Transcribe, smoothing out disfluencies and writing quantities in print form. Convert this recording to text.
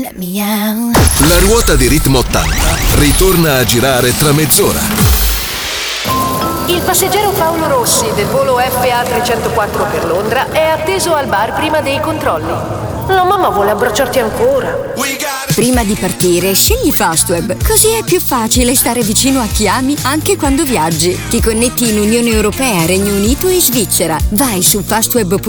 Let me out. La ruota di Ritmo 80 ritorna a girare tra mezz'ora. Il passeggero Paolo Rossi del volo FA 304 per Londra è atteso al bar prima dei controlli. La mamma vuole abbracciarti ancora. Prima di partire, scegli Fastweb, così è più facile stare vicino a chi ami anche quando viaggi. Ti connetti in Unione Europea, Regno Unito e Svizzera. Vai su fastweb.it